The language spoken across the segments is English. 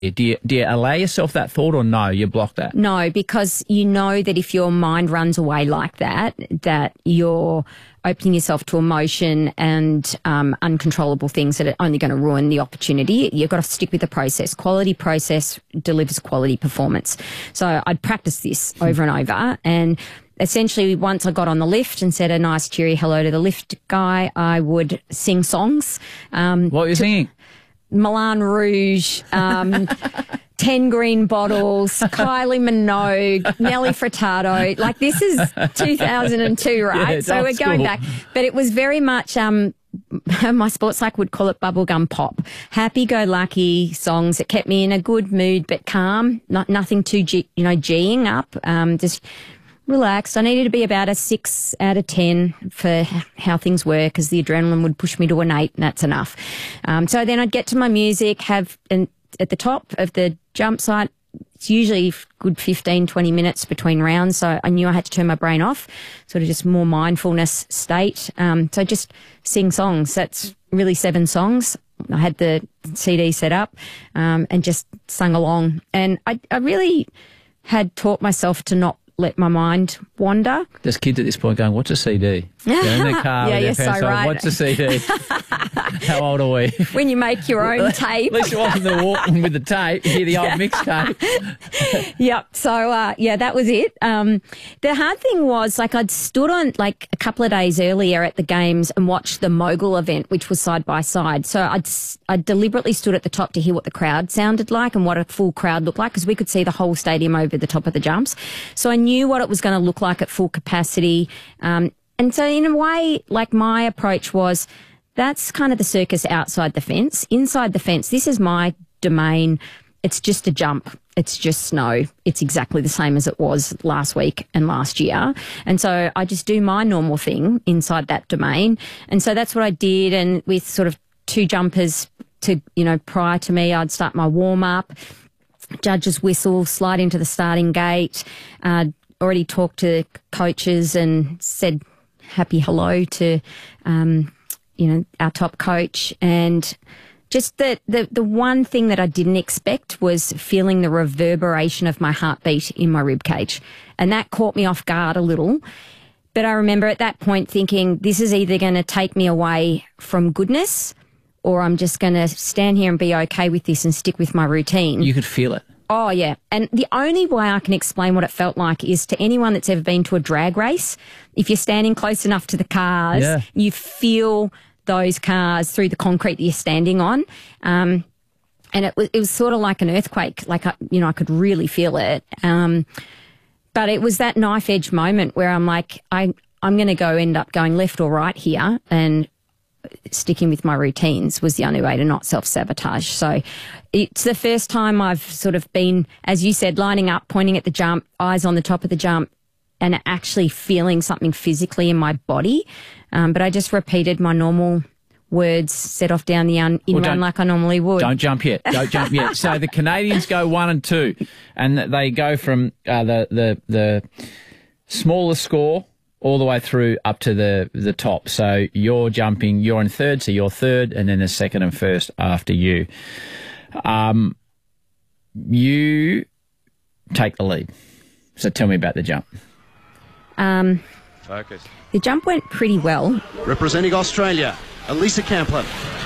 Do you allow yourself that thought, or no, you block that? No, because you know that if your mind runs away like that, that you're opening yourself to emotion and uncontrollable things that are only going to ruin the opportunity. You've got to stick with the process. Quality process delivers quality performance. So I'd practice this over and over, and essentially, once I got on the lift and said a nice cheery hello to the lift guy, I would sing songs. What were you singing? Moulin Rouge, 10 Green Bottles, Kylie Minogue, Nelly Furtado. Like, this is 2002, right? Yeah, so we're going back. But it was very much, my sports psych would call it bubblegum pop. Happy-go-lucky songs that kept me in a good mood but calm, nothing too, G'ing up, just relaxed. I needed to be about a 6 out of 10 for how things were, because the adrenaline would push me to an 8, and that's enough. So then I'd get to my music, at the top of the jump site, it's usually good 15, 20 minutes between rounds, so I knew I had to turn my brain off, sort of just more mindfulness state. So just sing songs. That's really 7 songs. I had the CD set up and just sung along. And I really had taught myself to not let my mind wander. There's kids at this point going, what's a CD? They're in the car Yeah, with you're their parents so going, right. what's a CD? How old are we? When you make your own tape. At least it wasn't the walking with the tape. You hear the old mixtape. Yep. So, that was it. The hard thing was, like, I'd stood on, like, a couple of days earlier at the games and watched the mogul event, which was side by side. So I deliberately stood at the top to hear what the crowd sounded like and what a full crowd looked like, because we could see the whole stadium over the top of the jumps. So I knew what it was going to look like at full capacity. And so in a way, like, my approach was, that's kind of the circus outside the fence. Inside the fence, this is my domain. It's just a jump. It's just snow. It's exactly the same as it was last week and last year. And so I just do my normal thing inside that domain. And so that's what I did. And with sort of 2 jumpers prior to me, I'd start my warm up, judge's whistle, slide into the starting gate, already talked to coaches and said happy hello to, our top coach. And just the one thing that I didn't expect was feeling the reverberation of my heartbeat in my ribcage. And that caught me off guard a little. But I remember at that point thinking, this is either going to take me away from goodness, or I'm just going to stand here and be okay with this and stick with my routine. You could feel it. Oh, yeah. And the only way I can explain what it felt like is to anyone that's ever been to a drag race. If you're standing close enough to the cars, you feel those cars through the concrete that you're standing on. And it was sort of like an earthquake. Like, I could really feel it. But it was that knife edge moment where I'm like, I'm going to end up going left or right here, and sticking with my routines was the only way to not self-sabotage. So it's the first time I've sort of been, as you said, lining up, pointing at the jump, eyes on the top of the jump, and actually feeling something physically in my body. But I just repeated my normal words, set off down the in-run like I normally would. Don't jump yet. Don't jump yet. So the Canadians go 1 and 2, and they go from the smallest score all the way through up to the top. So you're jumping, you're in third, so you're third, and then the second and first after you. You take the lead. So tell me about the jump. Focus. The jump went pretty well. Representing Australia, Elisa Camplin.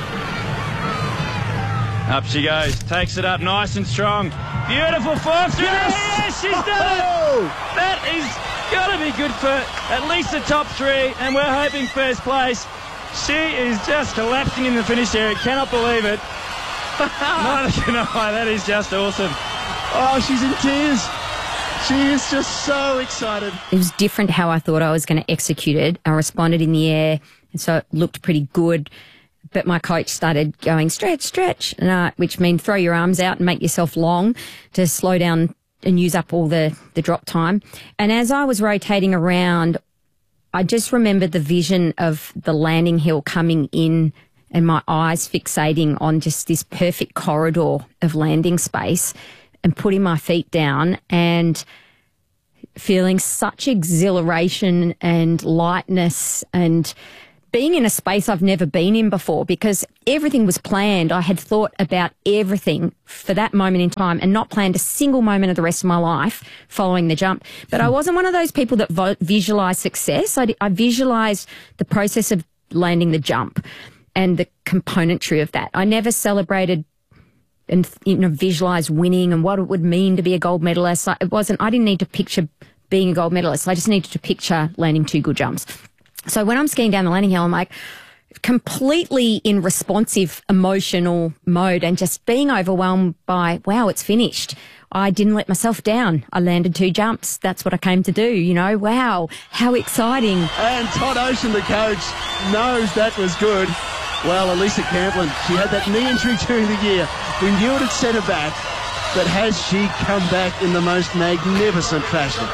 Up she goes, takes it up nice and strong. Beautiful fork through the hair, she's done it! That is got to be good for at least the top 3, and we're hoping first place. She is just collapsing in the finish area, cannot believe it. Neither can I, that is just awesome. Oh, she's in tears. She is just so excited. It was different how I thought I was going to execute it. I responded in the air, and so it looked pretty good. But my coach started going, stretch, stretch, which means throw your arms out and make yourself long to slow down and use up all the drop time. And as I was rotating around, I just remembered the vision of the landing hill coming in and my eyes fixating on just this perfect corridor of landing space and putting my feet down and feeling such exhilaration and lightness and being in a space I've never been in before, because everything was planned. I had thought about everything for that moment in time and not planned a single moment of the rest of my life following the jump. But I wasn't one of those people that visualised success. I visualised the process of landing the jump and the componentry of that. I never celebrated and visualised winning and what it would mean to be a gold medalist. I didn't need to picture being a gold medalist. I just needed to picture landing 2 good jumps. So when I'm skiing down the landing hill, I'm like completely in responsive emotional mode and just being overwhelmed by, wow, it's finished. I didn't let myself down. I landed 2 jumps. That's what I came to do, Wow, how exciting. And Todd Ocean, the coach, knows that was good. Well, Elisa Camplin, she had that knee injury during the year. We knew it had set her back, but has she come back in the most magnificent fashion?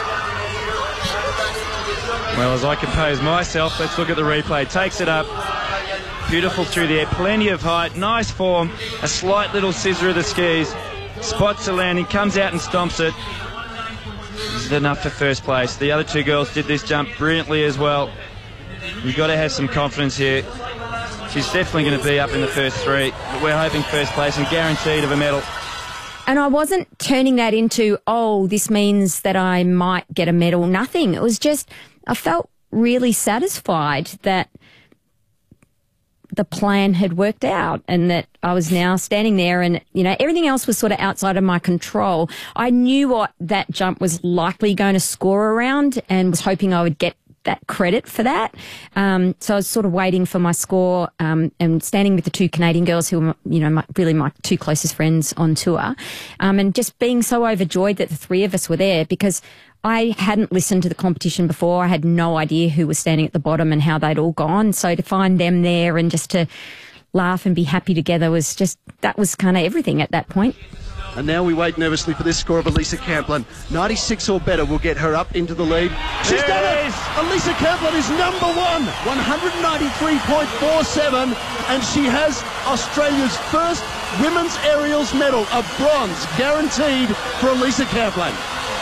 Well, as I compose myself, let's look at the replay. Takes it up. Beautiful through the air. Plenty of height. Nice form. A slight little scissor of the skis. Spots the landing. Comes out and stomps it. This is enough for first place. The other 2 girls did this jump brilliantly as well. You've got to have some confidence here. She's definitely going to be up in the first 3. But we're hoping first place and guaranteed of a medal. And I wasn't turning that into, this means that I might get a medal. Nothing. It was just, I felt really satisfied that the plan had worked out and that I was now standing there and, everything else was sort of outside of my control. I knew what that jump was likely going to score around and was hoping I would get that credit for that. So I was sort of waiting for my score and standing with the 2 Canadian girls who were, really my 2 closest friends on tour, and just being so overjoyed that the 3 of us were there because I hadn't listened to the competition before. I had no idea who was standing at the bottom and how they'd all gone. So to find them there and just to laugh and be happy together that was kind of everything at that point. And now we wait nervously for this score of Elisa Camplin. 96 or better will get her up into the lead. She's done it! Elisa Camplin is number 1, 193.47, and she has Australia's first women's aerials medal, a bronze, guaranteed for Elisa Camplin.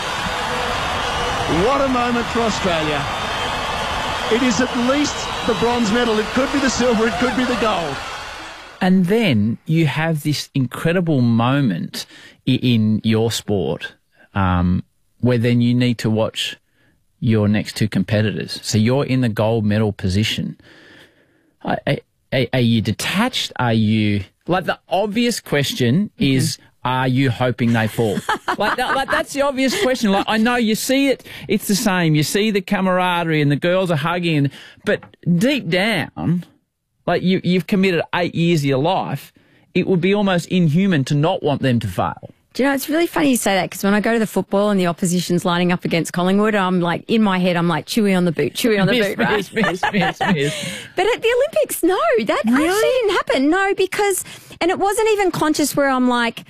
What a moment for Australia. It is at least the bronze medal. It could be the silver, it could be the gold. And then you have this incredible moment in your sport where then you need to watch your next 2 competitors. So you're in the gold medal position. Are you detached? Are you... Like, the obvious question is, are you hoping they fall? like that's the obvious question. Like, I know you see it. It's the same. You see the camaraderie and the girls are hugging. But deep down... Like you've committed 8 years of your life, it would be almost inhuman to not want them to fail. Do you know, it's really funny you say that because when I go to the football and the opposition's lining up against Collingwood, I'm like, in my head, I'm like, Chewy on the boot, Chewy on the boot, right? Miss. But at the Olympics, no, that actually didn't happen. No, because, and it wasn't even conscious where I'm like,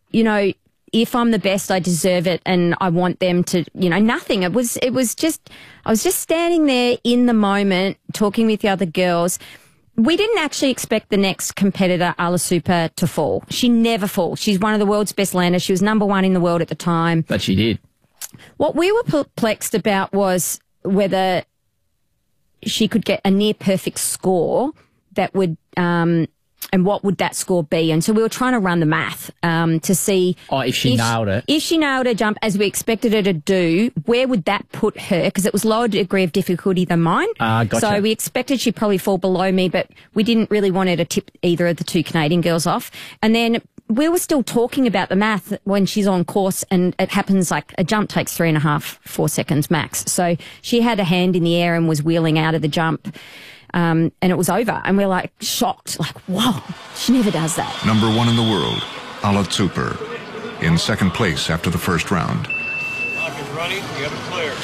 if I'm the best, I deserve it and I want them to, nothing. It was just, I was just standing there in the moment talking with the other girls. We didn't actually expect the next competitor, Ala Super, to fall. She never falls. She's one of the world's best landers. She was number 1 in the world at the time. But she did. What we were perplexed about was whether she could get a near perfect score that would, and what would that score be? And so we were trying to run the math to see... if she nailed it. If she nailed her jump as we expected her to do, where would that put her? Because it was lower degree of difficulty than mine. Gotcha. So we expected she'd probably fall below me, but we didn't really want her to tip either of the 2 Canadian girls off. And then we were still talking about the math when she's on course, and it happens like a jump takes 3.5, 4 seconds max. So she had a hand in the air and was wheeling out of the jump. And it was over, and we're like shocked, like, whoa, she never does that. Number 1 in the world, Ala Super, in 2nd place after the first round. Clock is running, you have it clear.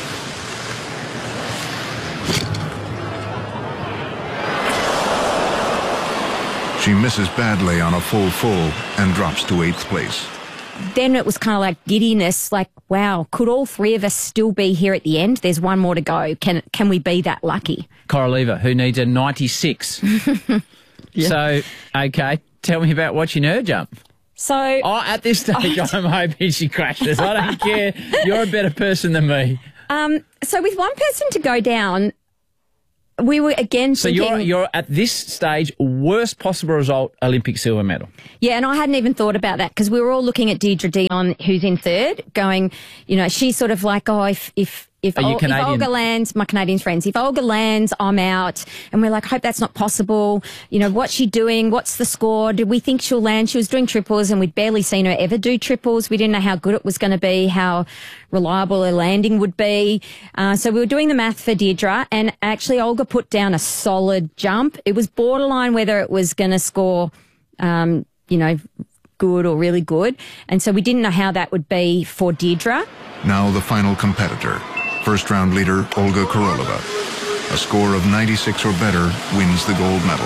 She misses badly on a full and drops to 8th place. Then it was kind of like giddiness, like, wow, could all 3 of us still be here at the end? There's 1 more to go. Can we be that lucky? Koroliva, who needs a 96. Yeah. So, okay, tell me about watching her jump. So... at this stage, I'm hoping she crashes. I don't care. You're a better person than me. So with 1 person to go down, we were again So thinking, you're at this stage, worst possible result, Olympic silver medal. yeah, and I hadn't even thought about that because we were all looking at Deirdre Dion, who's in third, going, you know, she's sort of like, oh, if Olga lands, my Canadian friends, if Olga lands, I'm out. And we're like, hope that's not possible. You know, what's she doing? What's the score? Did we think she'll land? She was doing triples and we'd barely seen her ever do triples. We didn't know how good it was going to be, how reliable her landing would be. So we were doing the math for Deirdre, and actually Olga put down a solid jump. It was borderline whether it was going to score, you know, good or really good. And so we didn't know how that would be for Deirdre. Now the final competitor. First round leader Olga Korolova. A score of 96 or better wins the gold medal.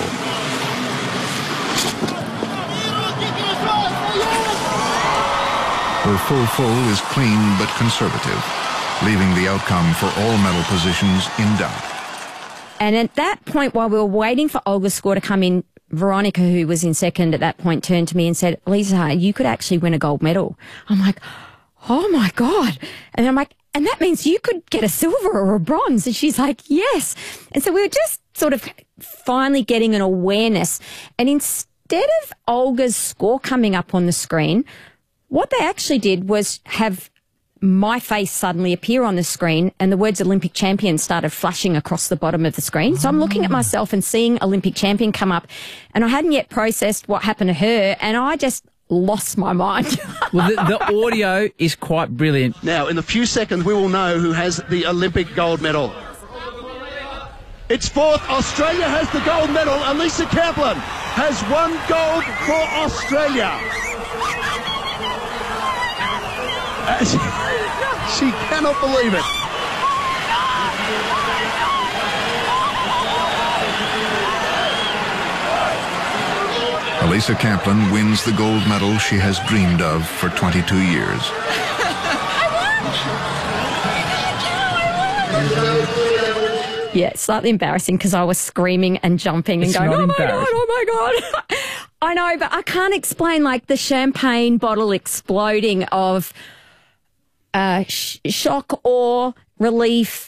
Her full is clean but conservative, leaving the outcome for all medal positions in doubt. And at that point, while we were waiting for Olga's score to come in, Veronica, who was in second at that point, turned to me and said, Lisa, you could actually win a gold medal. I'm like, oh my God. And I'm like, and that means you could get a silver or a bronze. And she's like, yes. And so we were just sort of finally getting an awareness. And instead of Olga's score coming up on the screen, what they actually did was have my face suddenly appear on the screen and the words Olympic champion started flashing across the bottom of the screen. So I'm looking at myself and seeing Olympic champion come up, and I hadn't yet processed what happened to her, and I just lost my mind. Well, the audio is quite brilliant. Now, in a few seconds, we will know who has the Olympic gold medal. It's fourth. Australia has the gold medal. Elisa Kaplan has won gold for Australia. She cannot believe it. Elisa Kaplan wins the gold medal she has dreamed of for 22 years. Yeah, slightly embarrassing because I was screaming and jumping and going, oh my God, oh my God. I know, but I can't explain like the champagne bottle exploding of shock, awe, relief,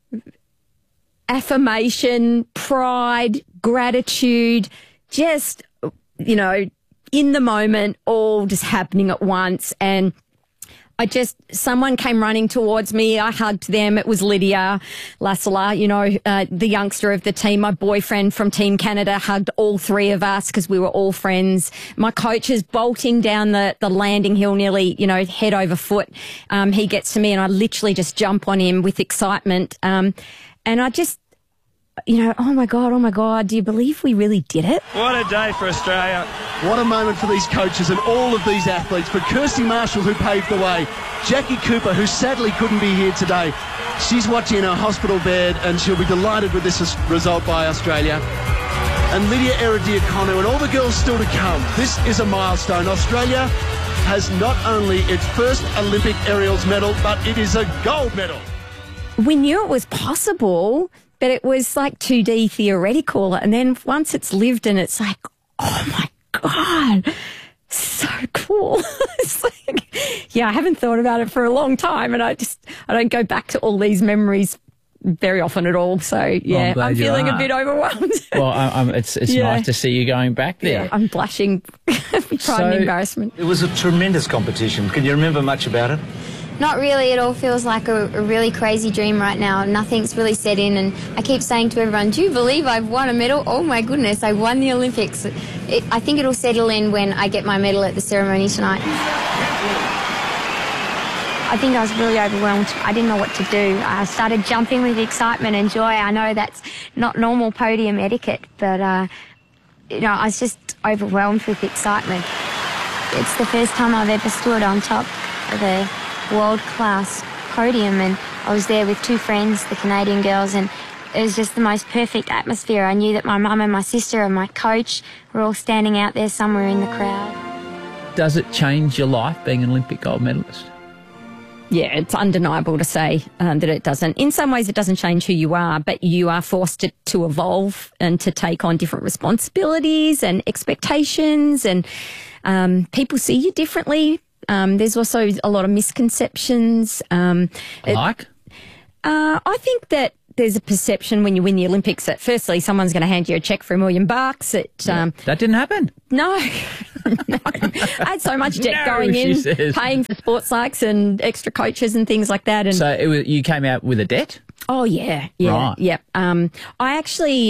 affirmation, pride, gratitude, just, you know, in the moment, all just happening at once. And someone came running towards me. I hugged them. It was Lydia Lassala, you know, the youngster of the team. My boyfriend from Team Canada hugged all three of us because we were all friends. My coach is bolting down the landing hill nearly, you know, head over foot. He gets to me and I literally just jump on him with excitement. And I just, you know, oh my God, do you believe we really did it? What a day for Australia. What a moment for these coaches and all of these athletes. For Kirsty Marshall, who paved the way. Jackie Cooper, who sadly couldn't be here today. She's watching in her hospital bed and she'll be delighted with this result by Australia. And Lydia Erodiaconou and all the girls still to come. This is a milestone. Australia has not only its first Olympic aerials medal, but it is a gold medal. We knew it was possible, but it was like 2D theoretical. And then once it's lived and it's like, oh my God, so cool. It's like, yeah, I haven't thought about it for a long time. And I don't go back to all these memories very often at all. So, yeah, I'm feeling a bit overwhelmed. Well, it's nice to see you going back there. Yeah, I'm blushing with pride and embarrassment. It was a tremendous competition. Can you remember much about it? Not really. It all feels like a really crazy dream right now. Nothing's really set in, and I keep saying to everyone, do you believe I've won a medal? Oh my goodness, I won the Olympics. I think it'll settle in when I get my medal at the ceremony tonight. I think I was really overwhelmed. I didn't know what to do. I started jumping with excitement and joy. I know that's not normal podium etiquette, but you know, I was just overwhelmed with excitement. It's the first time I've ever stood on top of a world-class podium, and I was there with two friends, the Canadian girls, and it was just the most perfect atmosphere. I knew that my mum and my sister and my coach were all standing out there somewhere in the crowd. Does it change your life being an Olympic gold medalist? Yeah, it's undeniable to say that it doesn't. In some ways, it doesn't change who you are, but you are forced to evolve and to take on different responsibilities and expectations, and people see you differently. There's also a lot of misconceptions. I think that there's a perception when you win the Olympics that firstly someone's going to hand you a cheque for $1 million. That didn't happen. No. No. I had so much debt going in, paying for sports likes and extra coaches and things like that. And so you came out with a debt? Oh, yeah. Right. Yeah. I actually,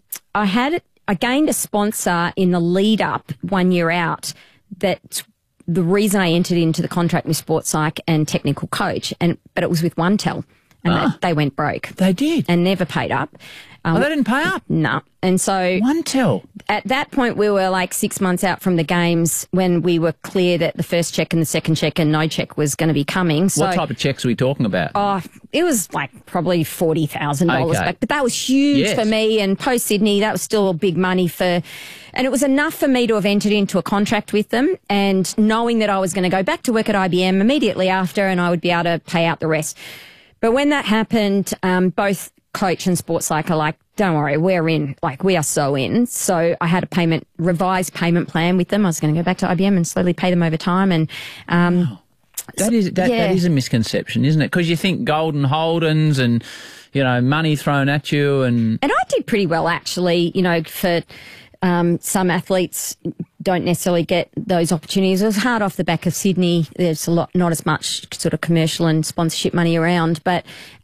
I gained a sponsor in the lead up 1 year out. That's the reason I entered into the contract with Sports Psych and Technical Coach, but it was with OneTel. And they went broke. They did? And never paid up. They didn't pay up? No. And so OneTel. At that point, we were like 6 months out from the games when we were clear that the first cheque and the second cheque and no cheque was going to be coming. So, what type of checks are we talking about? Oh, it was like probably $40,000 Okay. back. But that was huge Yes. for me. And post-Sydney, that was still big money and it was enough for me to have entered into a contract with them and knowing that I was going to go back to work at IBM immediately after and I would be able to pay out the rest. But when that happened, both Coach and Sports Psych are like, don't worry, we're in. Like, we are so in. So I had a revised payment plan with them. I was going to go back to IBM and slowly pay them over time. And That is a misconception, isn't it? Because you think Golden Holdens and, money thrown at you and I did pretty well, actually, for some athletes don't necessarily get those opportunities. It was hard off the back of Sydney. There's not as much sort of commercial and sponsorship money around, but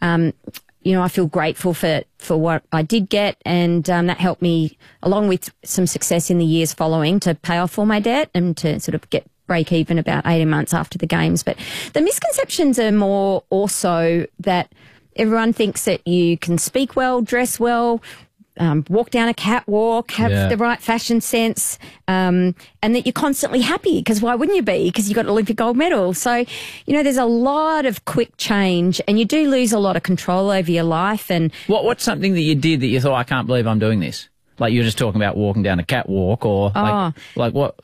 I feel grateful for what I did get, and that helped me, along with some success in the years following, to pay off all my debt and to sort of break even about 18 months after the games. But the misconceptions are more also that everyone thinks that you can speak well, dress well, walk down a catwalk, have the right fashion sense, and that you're constantly happy, because why wouldn't you be? Because you got an Olympic gold medal. So, there's a lot of quick change and you do lose a lot of control over your life. And what's something that you did that you thought, I can't believe I'm doing this? Like you're just talking about walking down a catwalk or like what?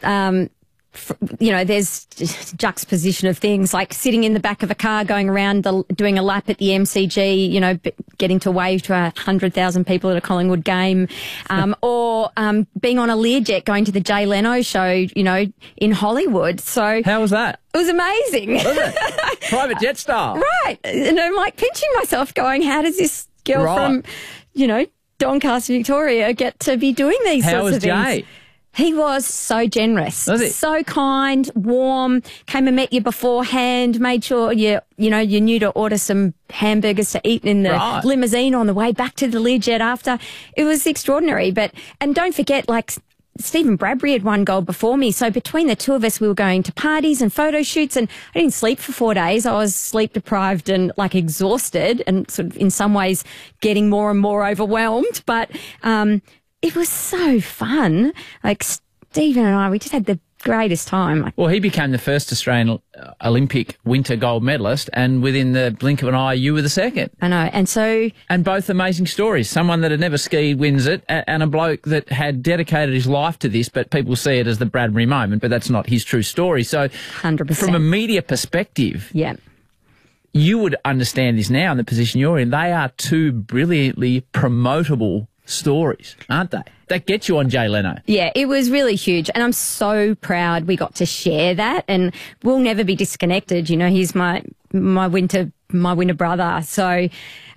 There's juxtaposition of things like sitting in the back of a car going around doing a lap at the MCG, getting to wave to 100,000 people at a Collingwood game, or being on a Learjet going to the Jay Leno show, in Hollywood. So how was that? It was amazing. Was it? Private jet style. Right. And I'm like pinching myself going, how does this girl from, Doncaster, Victoria get to be doing these sorts of things? How was Jay? He was so generous, Was he? So kind, warm, came and met you beforehand, made sure you knew to order some hamburgers to eat in the limousine on the way back to the Learjet after. It was extraordinary. And don't forget, like, Stephen Bradbury had won gold before me. So between the two of us, we were going to parties and photo shoots, and I didn't sleep for 4 days. I was sleep deprived and exhausted and sort of in some ways getting more and more overwhelmed. But, it was so fun. Like Stephen and I, we just had the greatest time. Well, he became the first Australian Olympic winter gold medalist, and within the blink of an eye, you were the second. I know, and both amazing stories. Someone that had never skied wins it, and a bloke that had dedicated his life to this, but people see it as the Bradbury moment, but that's not his true story. So, 100%. From a media perspective, you would understand this now in the position you're in. They are two brilliantly promotable stories, aren't they? That gets you on Jay Leno. Yeah, it was really huge, and I'm so proud we got to share that, and we'll never be disconnected. He's my winter brother. So,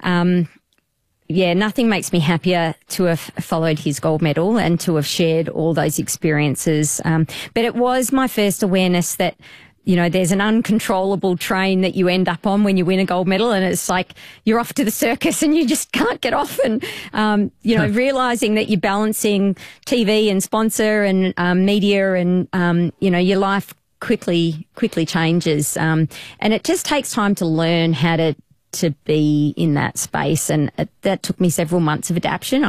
nothing makes me happier to have followed his gold medal and to have shared all those experiences. But it was my first awareness that, there's an uncontrollable train that you end up on when you win a gold medal, and it's like you're off to the circus and you just can't get off. And, realising that you're balancing TV and sponsor and media and, your life quickly changes. And it just takes time to learn how to be in that space. And that took me several months of adaptation.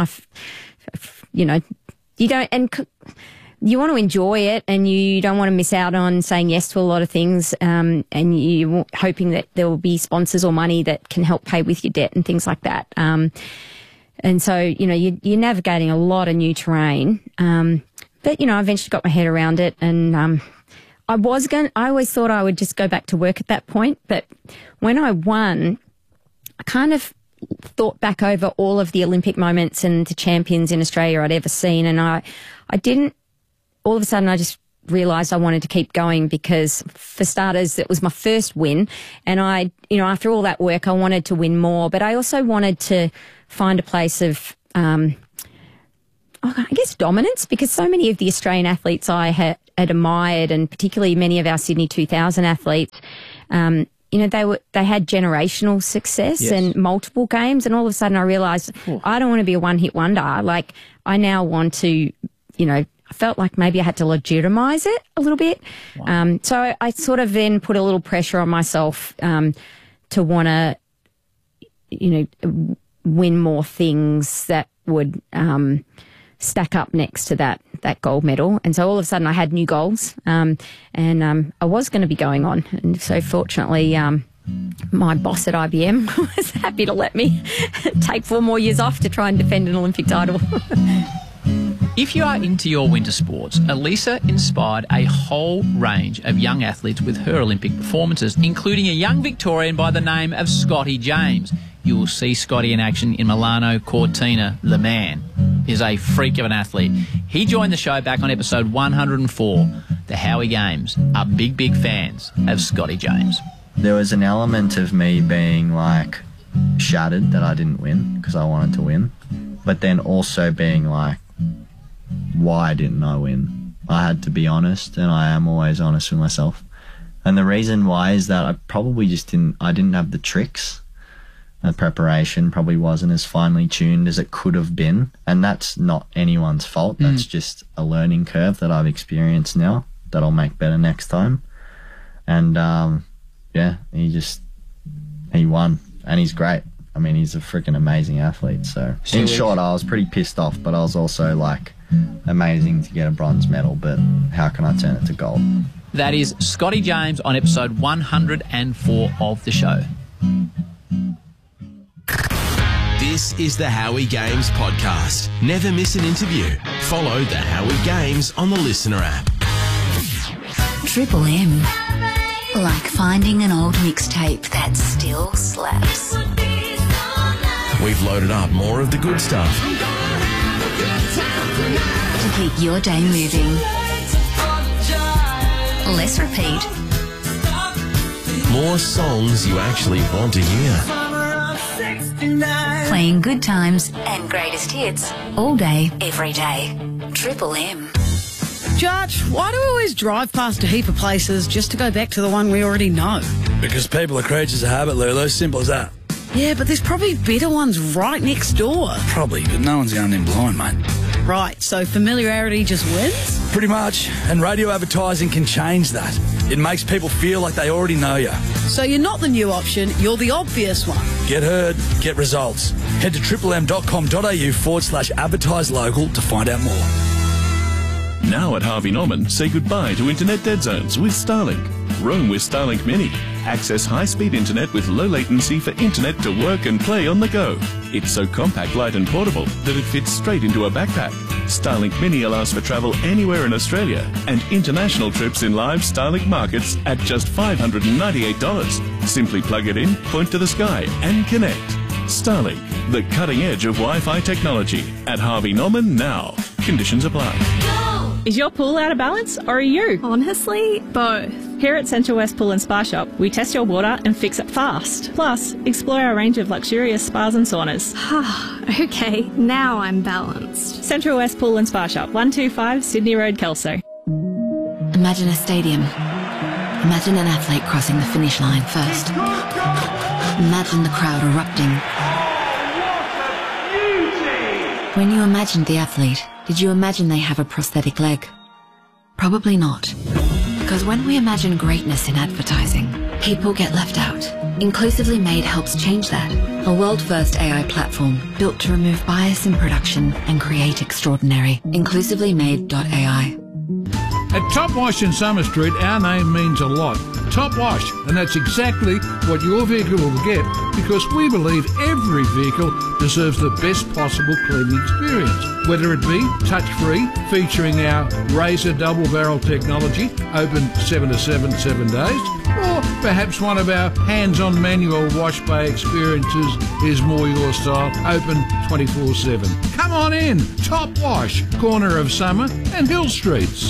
You want to enjoy it, and you don't want to miss out on saying yes to a lot of things, and you're hoping that there will be sponsors or money that can help pay with your debt and things like that. And so, you're navigating a lot of new terrain. But, I eventually got my head around it, and I always thought I would just go back to work at that point. But when I won, I kind of thought back over all of the Olympic moments and the champions in Australia I'd ever seen, and I didn't. All of a sudden, I just realised I wanted to keep going because, for starters, it was my first win. And after all that work, I wanted to win more. But I also wanted to find a place of, I guess, dominance, because so many of the Australian athletes I had admired, and particularly many of our Sydney 2000 athletes, they had generational success and multiple games, and all of a sudden I realised I don't want to be a one-hit wonder. Like, I now want to, I felt like maybe I had to legitimise it a little bit. Wow. So I sort of then put a little pressure on myself to want to, win more things that would stack up next to that gold medal. And so all of a sudden I had new goals, and I was going to be going on. And so fortunately, my boss at IBM was happy to let me take 4 more years off to try and defend an Olympic title. If you are into your winter sports, Elisa inspired a whole range of young athletes with her Olympic performances, including a young Victorian by the name of Scotty James. You will see Scotty in action in Milano Cortina. The man is a freak of an athlete. He joined the show back on episode 104. The Howie Games are big, big fans of Scotty James. There was an element of me being like shattered that I didn't win because I wanted to win, but then also being like, why didn't I win? I had to be honest, and I am always honest with myself. And the reason why is that I probably just didn't have the tricks. The preparation probably wasn't as finely tuned as it could have been, and that's not anyone's fault. That's just a learning curve that I've experienced now that I'll make better next time. And he won, and he's great. I mean, he's a freaking amazing athlete. So in short, I was pretty pissed off, but I was also like, amazing to get a bronze medal, but how can I turn it to gold? That is Scotty James on episode 104 of the show. This is the Howie Games podcast. Never miss an interview. Follow the Howie Games on the Listener app. Triple M. Like finding an old mixtape that still slaps. We've loaded up more of the good stuff to keep your day moving. Less repeat. More songs you actually want to hear. Playing good times and greatest hits all day, every day. Triple M. Judge, why do we always drive past a heap of places just to go back to the one we already know? Because people are creatures of habit, Lulu. Simple as that. Yeah, but there's probably better ones right next door. Probably, but no one's going in blind, mate. Right, so familiarity just wins? Pretty much, and radio advertising can change that. It makes people feel like they already know you. So you're not the new option, you're the obvious one. Get heard, get results. Head to triplem.com.au/advertise local to find out more. Now at Harvey Norman, say goodbye to internet dead zones with Starlink. Roam with Starlink Mini. Access high-speed internet with low latency for internet to work and play on the go. It's so compact, light and portable that it fits straight into a backpack. Starlink Mini allows for travel anywhere in Australia and international trips in live Starlink markets at just $598. Simply plug it in, point to the sky and connect. Starlink, the cutting edge of Wi-Fi technology. At Harvey Norman now. Conditions apply. Is your pool out of balance, or are you? Honestly, both. Here at Central West Pool and Spa Shop, we test your water and fix it fast. Plus, explore our range of luxurious spas and saunas. Okay, now I'm balanced. Central West Pool and Spa Shop, 125 Sydney Road, Kelso. Imagine a stadium. Imagine an athlete crossing the finish line first. Imagine the crowd erupting. When you imagined the athlete, did you imagine they have a prosthetic leg? Probably not. Because when we imagine greatness in advertising, people get left out. Inclusively Made helps change that. A world-first AI platform built to remove bias in production and create extraordinary. InclusivelyMade.ai. At Top Wash in Summer Street, our name means a lot. Top Wash, and that's exactly what your vehicle will get, because we believe every vehicle deserves the best possible cleaning experience. Whether it be touch-free, featuring our Razor double barrel technology, open 7 to 7 days, or perhaps one of our hands-on manual wash bay experiences is more your style, open 24/7. Come on in, Top Wash, corner of Summer and Hill Streets.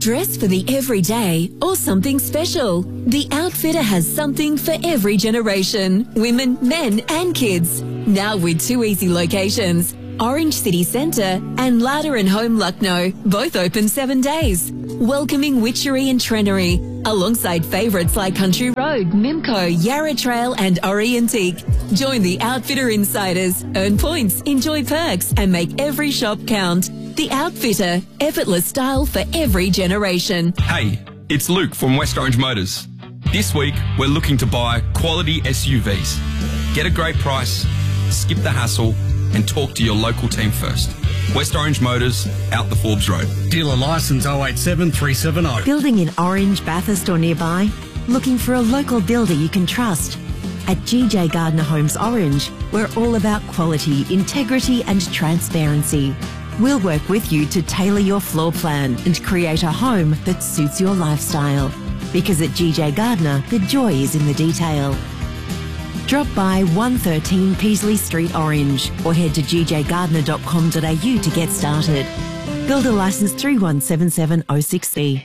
Dress for the everyday or something special. The Outfitter has something for every generation. Women, men and kids. Now with 2 easy locations. Orange City Centre and Larder and Home Lucknow, both open 7 days. Welcoming Witchery and Trenery, alongside favourites like Country Road, Mimco, Yarra Trail and Ori Antique. Join the Outfitter Insiders, earn points, enjoy perks and make every shop count. The Outfitter, effortless style for every generation. Hey, it's Luke from West Orange Motors. This week, we're looking to buy quality SUVs. Get a great price, skip the hassle, and talk to your local team first. West Orange Motors, out the Forbes Road. Dealer licence 087370. Building in Orange, Bathurst or nearby? Looking for a local builder you can trust? At GJ Gardner Homes Orange, we're all about quality, integrity and transparency. We'll work with you to tailor your floor plan and create a home that suits your lifestyle. Because at GJ Gardner, the joy is in the detail. Drop by 113 Peasley Street, Orange, or head to gjgardner.com.au to get started. Builder licence 3177060.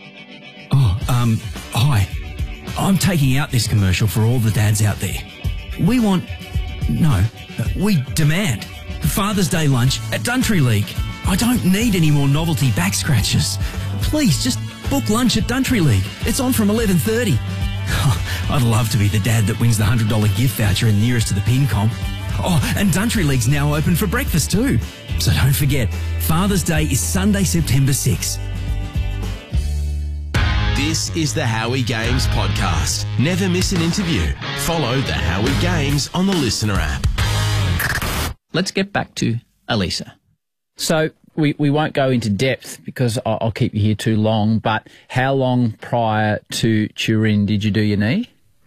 Hi. I'm taking out this commercial for all the dads out there. We demand Father's Day lunch at Duntry League. I don't need any more novelty back scratches. Please, just book lunch at Duntry League. It's on from 11:30. I'd love to be the dad that wins the $100 gift voucher and nearest to the pin comp. Oh, and Duntry League's now open for breakfast too. So don't forget, Father's Day is Sunday, September 6th. This is the Howie Games podcast. Never miss an interview. Follow the Howie Games on the Listener app. Let's get back to Elisa. So we won't go into depth because I'll keep you here too long, but how long prior to Turin did you do your knee?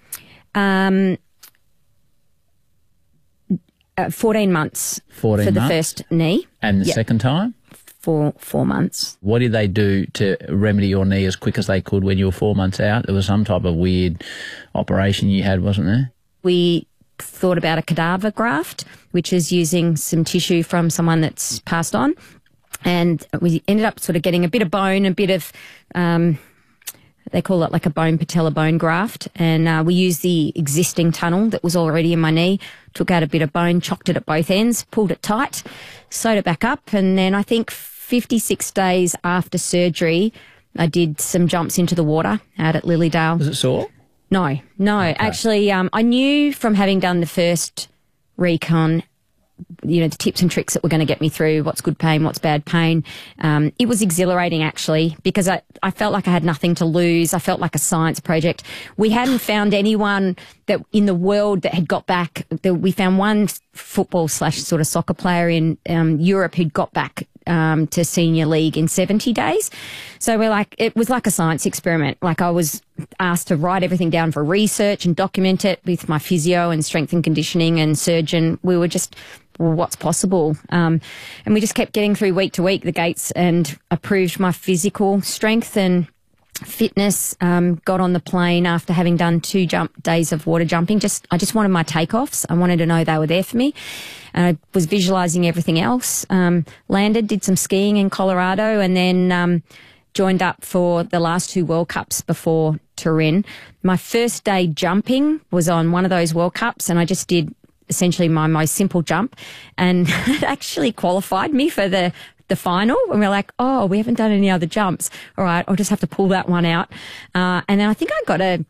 14 months 14 for the months. first knee. And the second time? 4 months. What did they do to remedy your knee as quick as they could when you were 4 months out? There was some type of weird operation you had, wasn't there? We thought about a cadaver graft, which is using some tissue from someone that's passed on. And we ended up sort of getting a bit of bone, a bit of, they call it like a bone patella bone graft. And we used the existing tunnel that was already in my knee, took out a bit of bone, chocked it at both ends, pulled it tight, sewed it back up. And then I think 56 days after surgery, I did some jumps into the water out at Lilydale. Was it sore? No. Okay. Actually, I knew from having done the first recon, the tips and tricks that were going to get me through what's good pain, what's bad pain. It was exhilarating, actually, because I felt like I had nothing to lose. I felt like a science project. We hadn't found anyone that in the world that had got back. We found one football / sort of soccer player in Europe who'd got back to senior league in 70 days. So it was like a science experiment. Like I was asked to write everything down for research and document it with my physio and strength and conditioning and surgeon. We were just, what's possible? And we just kept getting through week to week the gates and approved my physical strength and fitness. Got on the plane after having done 2 days of water jumping. I just wanted my takeoffs. I wanted to know they were there for me. I was visualizing everything else. Landed, did some skiing in Colorado, and then joined up for the last 2 World Cups before Turin. My first day jumping was on one of those World Cups, and I just did essentially my most simple jump, and it actually qualified me for the final. And we're like, oh, we haven't done any other jumps. All right, I'll just have to pull that one out. And then I think I got a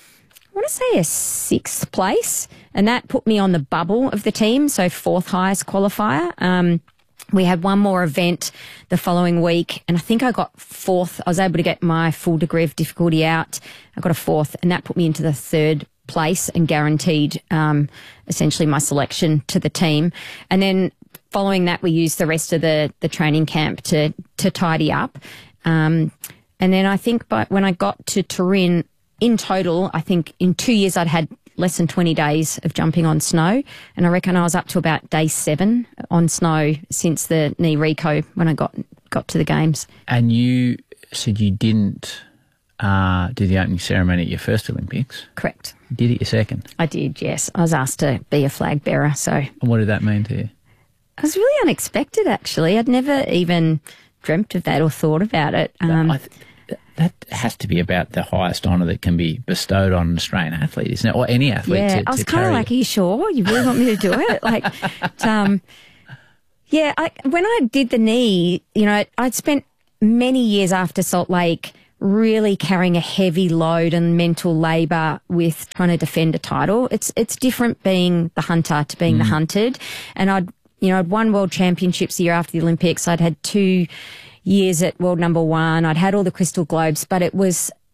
6th place, and that put me on the bubble of the team, so 4th highest qualifier. We had one more event the following week, and I think I got 4th. I was able to get my full degree of difficulty out. I got a 4th, and that put me into the 3rd place and guaranteed essentially my selection to the team. And then following that, we used the rest of the training camp to tidy up. And then I think when I got to Turin, in total, I think in 2 years I'd had less than 20 days of jumping on snow. And I reckon I was up to about day 7 on snow since the knee reco when I got to the games. And you said you didn't do the opening ceremony at your first Olympics. Correct. You did it your second. I did, yes. I was asked to be a flag bearer. So. And what did that mean to you? It was really unexpected, actually. I'd never even dreamt of that or thought about it. That has to be about the highest honour that can be bestowed on an Australian athlete, isn't it? Or any athlete. Yeah, I was kind of like, are you sure? You really want me to do it? When I did the knee, I'd spent many years after Salt Lake really carrying a heavy load and mental labour with trying to defend a title. It's different being the hunter to being the hunted. And I'd won world championships the year after the Olympics. I'd had 2 years at world number 1. I'd had all the Crystal Globes, but it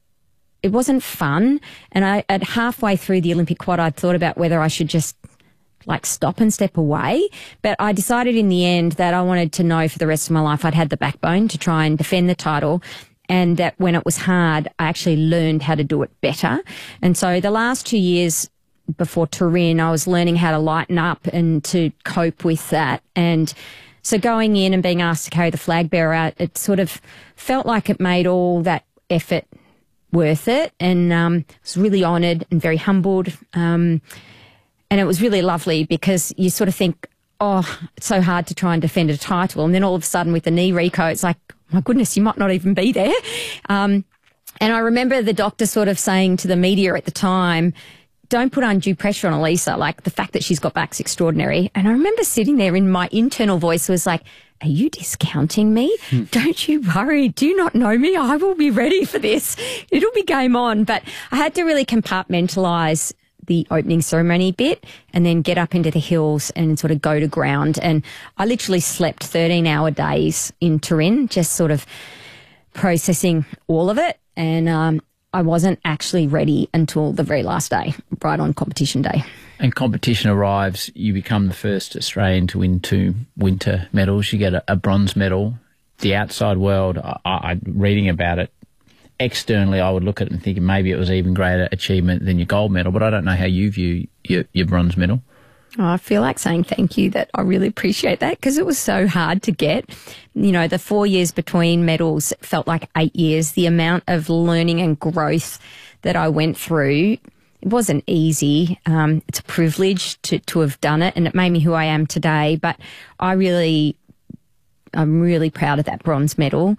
wasn't fun. And at halfway through the Olympic quad, I'd thought about whether I should just stop and step away. But I decided in the end that I wanted to know for the rest of my life I'd had the backbone to try and defend the title, and that when it was hard, I actually learned how to do it better. And so the last 2 years before Turin, I was learning how to lighten up and to cope with that. And so going in and being asked to carry the flag bearer out, it sort of felt like it made all that effort worth it. And I was really honoured and very humbled. And it was really lovely because you sort of think, oh, it's so hard to try and defend a title. And then all of a sudden with the knee reco, it's like, my goodness, you might not even be there. And I remember the doctor sort of saying to the media at the time, don't put undue pressure on Elisa. Like, the fact that she's got back's extraordinary. And I remember sitting there and my internal voice was like, are you discounting me? Don't you worry. Do you not know me? I will be ready for this. It'll be game on. But I had to really compartmentalise the opening ceremony bit and then get up into the hills and sort of go to ground. And I literally slept 13-hour days in Turin, just sort of processing all of it. And I wasn't actually ready until the very last day, right on competition day. And competition arrives, you become the first Australian to win 2 winter medals. You get a bronze medal. The outside world, I reading about it, externally I would look at it and think maybe it was even greater achievement than your gold medal, but I don't know how you view your bronze medal. Oh, I feel like saying thank you, that I really appreciate that, because it was so hard to get. The 4 years between medals felt like 8 years. The amount of learning and growth that I went through, it wasn't easy. It's a privilege to have done it, and it made me who I am today. But I'm really proud of that bronze medal.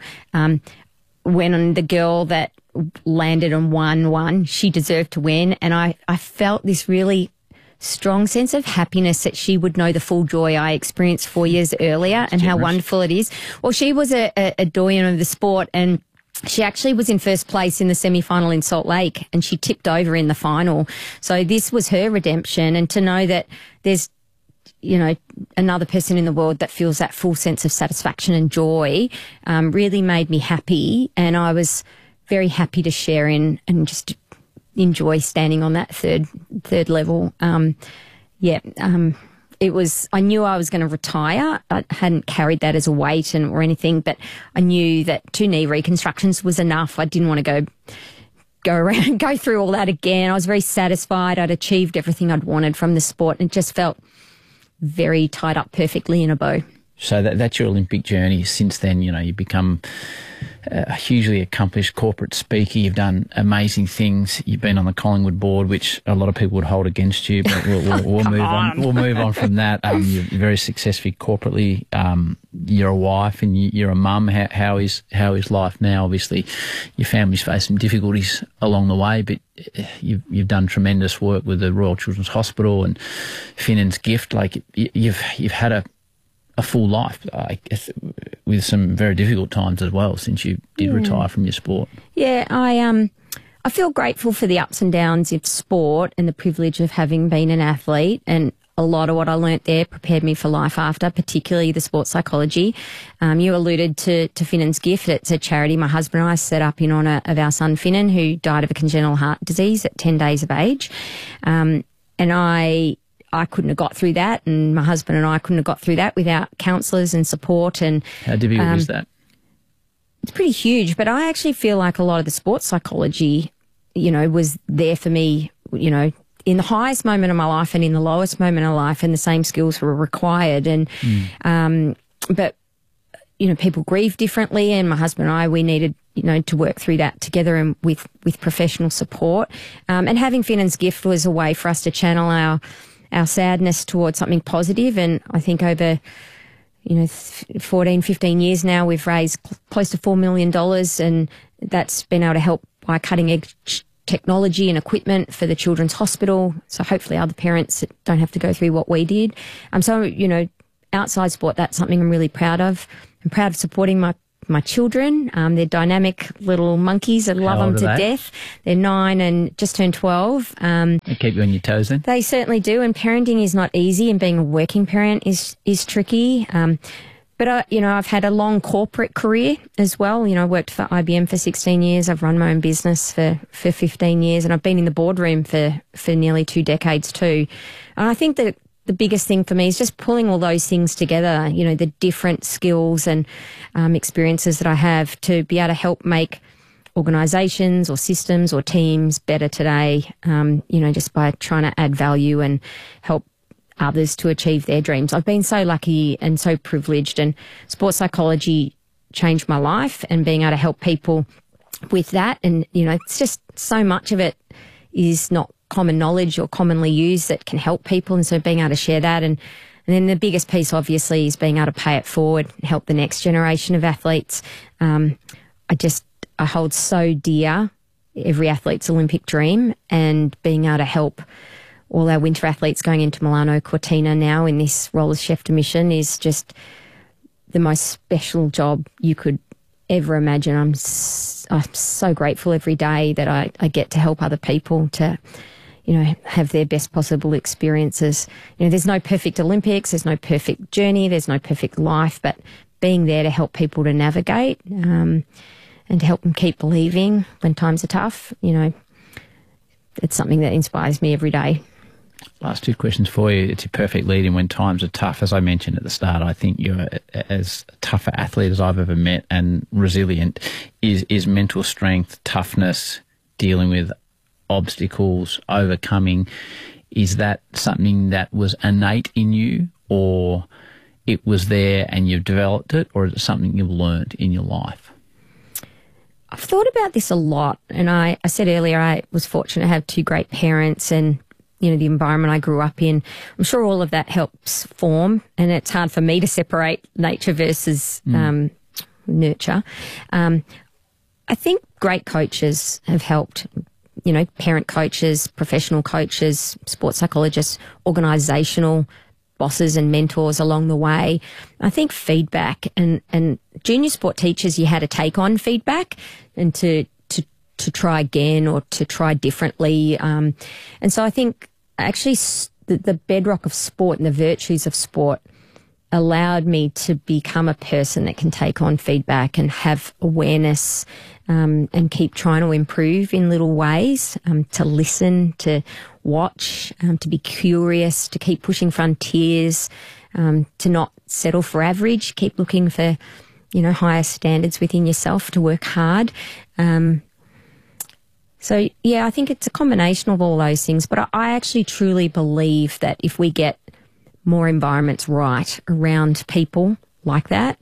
When the girl that landed and won, she deserved to win. And I felt this really strong sense of happiness that she would know the full joy I experienced 4 years earlier and how wonderful it is. Well, she was a doyen of the sport, and she actually was in first place in the semi-final in Salt Lake, and she tipped over in the final. So this was her redemption. And to know that there's, another person in the world that feels that full sense of satisfaction and joy really made me happy. And I was very happy to share in and just enjoy standing on that third level. It was, I knew I was going to retire. I hadn't carried that as a weight or anything, but I knew that 2 knee reconstructions was enough. I didn't want to go through all that again. I was very satisfied. I'd achieved everything I'd wanted from the sport, and it just felt very tied up perfectly in a bow. So that's your Olympic journey. Since then, you become a hugely accomplished corporate speaker. You've done amazing things. You've been on the Collingwood board, which a lot of people would hold against you, but we'll move on. We'll move on from that. You're very successfully corporately. You're a wife and you're a mum. How is life now? Obviously, your family's faced some difficulties along the way, but you've done tremendous work with the Royal Children's Hospital and Finnan's Gift. Like, you've had a full life, I guess, with some very difficult times as well since you did retire from your sport. Yeah, I feel grateful for the ups and downs of sport and the privilege of having been an athlete, and a lot of what I learnt there prepared me for life after, particularly the sports psychology. You alluded to Finnan's Gift. It's a charity my husband and I set up in honour of our son Finnan, who died of a congenital heart disease at 10 days of age. And I couldn't have got through that, and my husband and I couldn't have got through that without counsellors and support. And how difficult is that? It's pretty huge, but I actually feel like a lot of the sports psychology, was there for me, in the highest moment of my life and in the lowest moment of life, and the same skills were required. And but people grieve differently, and my husband and I, we needed to work through that together and with professional support. And having Finnan's Gift was a way for us to channel our sadness towards something positive. And I think over 14, 15 years now, we've raised close to $4 million, That's been able to help by cutting edge technology and equipment for the Children's Hospital. So hopefully other parents don't have to go through what we did. So, outside sport, that's something I'm really proud of. I'm proud of supporting my children. They're dynamic little monkeys. I love them to death. They're 9 and just turned 12. They keep you on your toes then? They certainly do. And parenting is not easy, and being a working parent is tricky. But I've had a long corporate career as well. I worked for IBM for 16 years. I've run my own business for 15 years, and I've been in the boardroom for nearly 2 decades too. And I think that the biggest thing for me is just pulling all those things together, the different skills and experiences that I have to be able to help make organisations or systems or teams better today, just by trying to add value and help others to achieve their dreams. I've been so lucky and so privileged, and sports psychology changed my life, and being able to help people with that. And, it's just so much of it is not common knowledge or commonly used that can help people, and so being able to share that. And then the biggest piece obviously is being able to pay it forward and help the next generation of athletes. I hold so dear every athlete's Olympic dream, and being able to help all our winter athletes going into Milano Cortina now in this roller chef mission is just the most special job you could ever imagine. I'm so grateful every day that I get to help other people to have their best possible experiences. There's no perfect Olympics, there's no perfect journey, there's no perfect life, but being there to help people to navigate and to help them keep believing when times are tough, it's something that inspires me every day. Last 2 questions for you. It's your perfect lead-in when times are tough. As I mentioned at the start, I think you're as tough an athlete as I've ever met, and resilient. Is mental strength, toughness, dealing with obstacles, overcoming, is that something that was innate in you, or it was there and you've developed it, or is it something you've learned in your life? I've thought about this a lot, and I said earlier I was fortunate to have 2 great parents, and the environment I grew up in. I'm sure all of that helps form, and it's hard for me to separate nature versus nurture. I think great coaches have helped, parent coaches, professional coaches, sports psychologists, organisational bosses and mentors along the way. I think feedback and junior sport teachers, you had to take on feedback and to try again or to try differently. And so I think actually the bedrock of sport and the virtues of sport allowed me to become a person that can take on feedback and have awareness and keep trying to improve in little ways, to listen, to watch, to be curious, to keep pushing frontiers, to not settle for average, keep looking for, higher standards within yourself, to work hard. So, yeah, I think it's a combination of all those things. But I actually truly believe that if we get more environments right around people like that,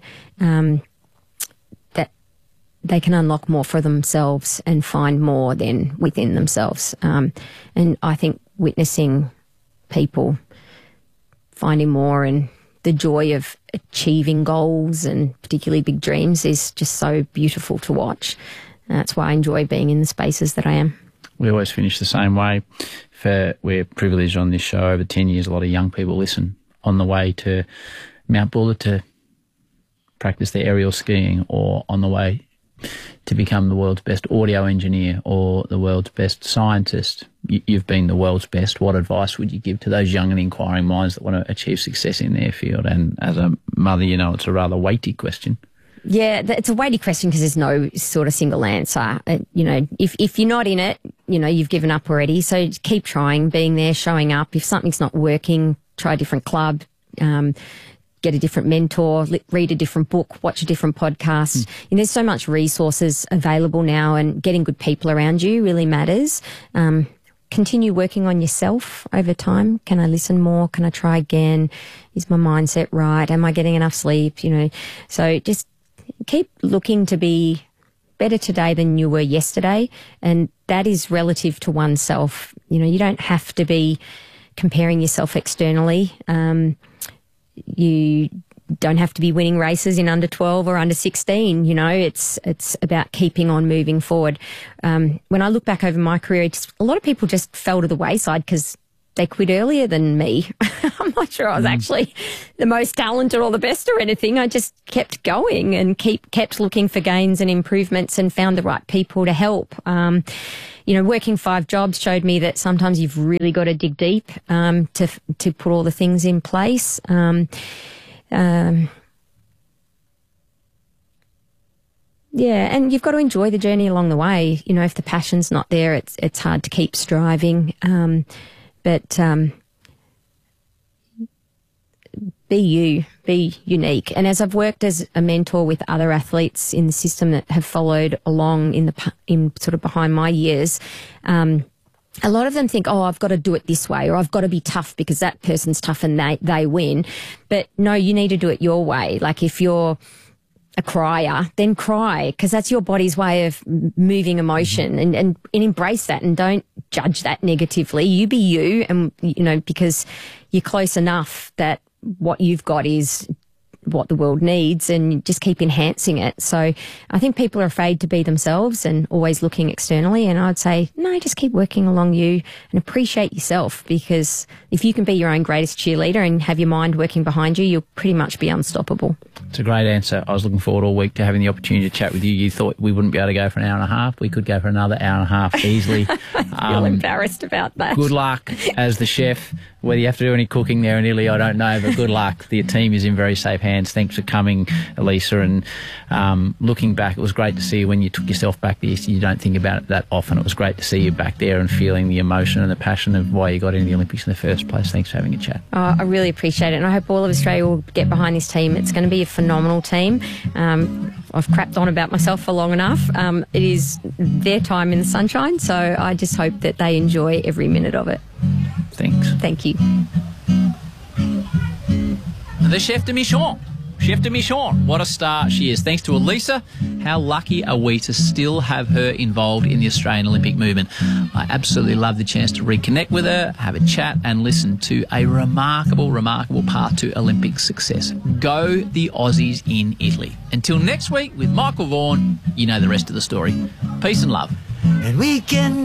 that they can unlock more for themselves and find more than within themselves. And I think witnessing people finding more and the joy of achieving goals and particularly big dreams is just so beautiful to watch. That's why I enjoy being in the spaces that I am. We always finish the same way. We're privileged on this show. Over 10 years, a lot of young people listen on the way to Mount Buller to practice their aerial skiing, or on the way to become the world's best audio engineer or the world's best scientist. You've been the world's best. What advice would you give to those young and inquiring minds that want to achieve success in their field? And as a mother, it's a rather weighty question. Yeah, it's a weighty question because there's no sort of single answer. If you're not in it, you've given up already. So keep trying, being there, showing up. If something's not working, try a different club, get a different mentor, read a different book, watch a different podcast. And there's so much resources available now, and getting good people around you really matters. Continue working on yourself over time. Can I listen more? Can I try again? Is my mindset right? Am I getting enough sleep? So just keep looking to be better today than you were yesterday, and that is relative to oneself. You don't have to be comparing yourself externally. You don't have to be winning races in under 12 or under 16. You know, it's about keeping on moving forward. When I look back over my career, a lot of people just fell to the wayside because they quit earlier than me. I'm not sure I was actually the most talented or the best or anything. I just kept going and kept looking for gains and improvements and found the right people to help. You know, working 5 jobs showed me that sometimes you've really got to dig deep to put all the things in place. Yeah, and you've got to enjoy the journey along the way. You know, if the passion's not there, it's hard to keep striving. But be you, be unique. And as I've worked as a mentor with other athletes in the system that have followed along in sort of behind my years, a lot of them think, oh, I've got to do it this way, or I've got to be tough because that person's tough and they win. But no, you need to do it your way. Like if you're a crier, then cry, because that's your body's way of moving emotion, and embrace that and don't judge that negatively. You be you, and you know, because you're close enough that what you've got is what the world needs, and just keep enhancing it. So I think people are afraid to be themselves and always looking externally, and I'd say, no, just keep working along you and appreciate yourself, because if you can be your own greatest cheerleader and have your mind working behind you, you'll pretty much be unstoppable. It's a great answer. I was looking forward all week to having the opportunity to chat with you. You thought we wouldn't be able to go for an hour and a half. We could go for another hour and a half easily. I feel embarrassed about that. Good luck as the chef. Whether you have to do any cooking there in Italy, I don't know, but good luck. The team is in very safe hands. Thanks for coming, Elisa. And looking back, it was great to see you when you took yourself back there. You don't think about it that often. It was great to see you back there and feeling the emotion and the passion of why you got into the Olympics in the first place. Thanks for having a chat. Oh, I really appreciate it, and I hope all of Australia will get behind this team. It's going to be a phenomenal team. I've crapped on about myself for long enough. It is their time in the sunshine, so I just hope that they enjoy every minute of it. Thanks. Thank you. The Chef de Mission. Chef de Mission. What a star she is. Thanks to Elisa. How lucky are we to still have her involved in the Australian Olympic movement? I absolutely love the chance to reconnect with her, have a chat and listen to a remarkable, remarkable path to Olympic success. Go the Aussies in Italy. Until next week with Michael Vaughan, you know the rest of the story. Peace and love. And we can